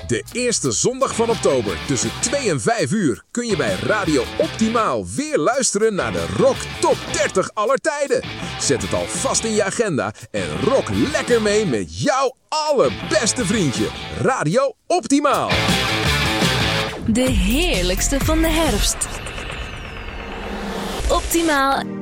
De eerste zondag van oktober tussen 2 en 5 uur kun je bij Radio Optimaal weer luisteren naar de Rock Top 30 aller tijden. Zet het alvast in je agenda en rock lekker mee met jouw allerbeste vriendje. Radio Optimaal. De heerlijkste van de herfst. Optimaal